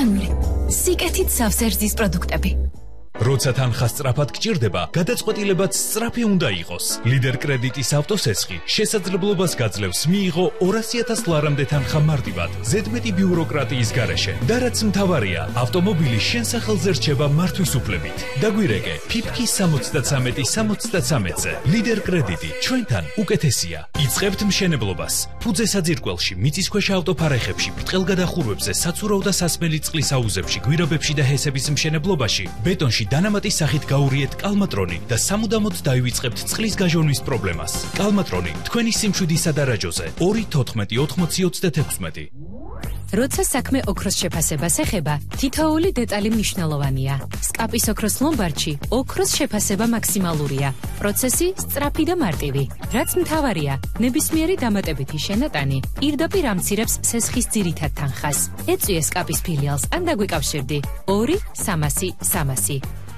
ორგანული, სიკეთით სავსერძის პროდუქტები. როცა თანხა სწრაფად გჭირდება, გადაწყვეტილებაც სწრაფი უნდა იყოს. ლიდერ კრედიტის ავტოსესხი შესაძლებლობას გაძლევს მიიღო 200,000 ლარამდე თანხა მარტივად, ზედმეტი ბიუროკრატიის გარეშე. და რაც მთავარია, ავტომობილი შენ სახელზე რჩება მართვის უფლებით. დაგვირეკე, ფიფქი 73-ზე. ლიდერ კრედიტი, ჩვენთან უკეთესია. იწყებთ მშენებლობას. ფუძე საძირკველში, მიწისქვეშა ავტოფარეხებში, ბრტყელგადახურვებზე, საცურავ და სასმელი წყლის აუზებში, გვირაბებში და ჰესების მშენებლობაში, ბეტონში დანამატის სახით გაურიეთ კალმატრონი და სამუდამოდ დაივიწყებთ წყლის გაჟონვის პრობლემას. კალმატრონი თქვენი სიმშვიდის სადარაჯოზე 2148036. როცა საქმე ოქროს შეფასებას ეხება, თითოეული დეტალი მნიშვნელოვანია. სკაპის ოქროს ლომბარდში ოქროს შეფასება მაქსიმალურია. პროცესი სწრაფი და მარტივი. რაც მთავარია, ნებისმიერი დამატებითი შენატანი პირდაპირ ამცირებს სესხის ძირითად თანხას. ეწვიე სკაპის ფილიალს ან დაგვიკავშირდი 2-300-300.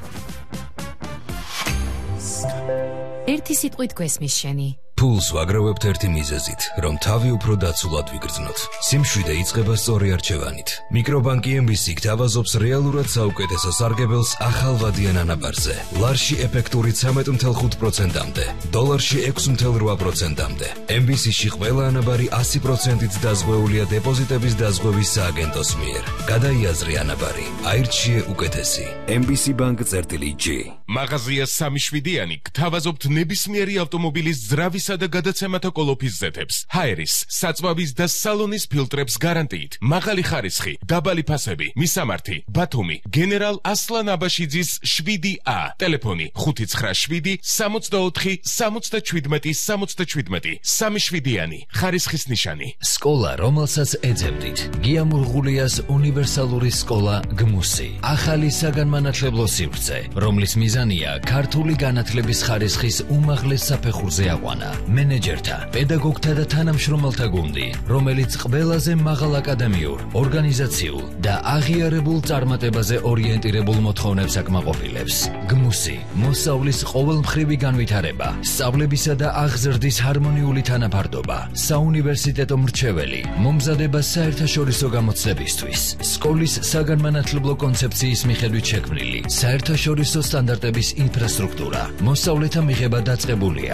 ერთი სიტყვით გვესმის შენი. ფულს ვაგროვებთ ერთი მიზეზით, რომ თავი უფრო დაცულად ვიგრძნოთ. სიმშვიდე იწყება სწორი არჩევანით. მიკრობანკი MBC გთავაზობს რეალურად საუკეთესო სარგებელს ახალვადიან ანაბარზე. ლარში ეფექტურით 13.5%-მდე, დოლარში 6.8%-მდე. MBC-ში ყველა ანაბარი 100%-ით დაზღვეულია დეპოზიტების დაზღვევის სააგენტოს მიერ. გადაიაზრე ანაბარი, აირჩიე უკეთესი. MBC Bank-G. მაღაზია 3-შვიდიანი გთავაზობთ ნებისმიერი ავტომობილის ძრავის და გადაცემათა კოლოფის ზეთებს, ჰაერის, საწვავის და სალონის ფილტრებს გარანტიით, მაღალი ხარისხი, დაბალი ფასები, მისამართი, ბათუმი, გენერალ ასლან აბაშიძის 7A, ტელეფონი 597-64-77-77, 3-შვიდიანი, ხარისხის ნიშანი. სკოლა, რომელსაც ეძებდით, გიამურღულიას უნივერსალური სკოლა გმუსი. ახალი საგანმანათლებლო სივრცე, რომლის მიზანია ქართული განათლების ხარისხის უმაღლეს საფეხურზე აყვანა. მენეჯერთა, პედაგოგთა და თანამშრომელთა გუნდი, რომელიც ყველაზე მაღალ აკადემიურ, ორგანიზაციულ და აღიარებულ წარმატებაზე ორიენტირებულ მოთხოვნებს აკმაყოფილებს. გმუსი, მოსავლის ყოველმხრივი განვითარება, სწავლებისა და აღზრდის ჰარმონიული თანაფარდობა, საუნივერსიტეტო მრჩეველი, მომზადება საერთაშორისო გამოცდებისთვის, სკოლის საგანმანათლებლო კონცეფციის მიხედვით შექმნილი, საერთაშორისო სტანდარტების ინფრასტრუქტურა, მოსავლეთა მიღება დაწყებულია.